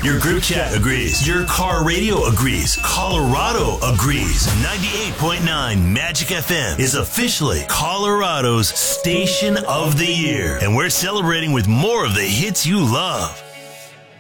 Your group chat agrees. Your car radio agrees. Colorado agrees. 98.9 Magic FM is officially Colorado's Station of the Year. And we're celebrating with more of the hits you love.